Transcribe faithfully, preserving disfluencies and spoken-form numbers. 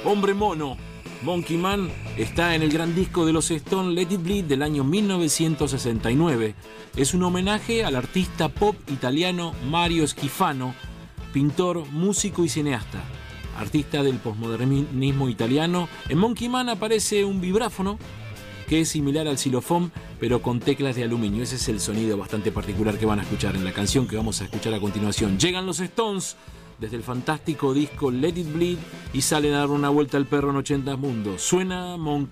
Hombre Mono. Monkey Man está en el gran disco de los Stones, Let It Bleed, del año mil novecientos sesenta y nueve. Es un homenaje al artista pop italiano Mario Schifano, pintor, músico y cineasta. Artista del posmodernismo italiano. En Monkey Man aparece un vibráfono que es similar al xilofón, pero con teclas de aluminio. Ese es el sonido bastante particular que van a escuchar en la canción que vamos a escuchar a continuación. Llegan los Stones desde el fantástico disco Let It Bleed y salen a dar una vuelta al perro en ochenta mundos. Suena Monkey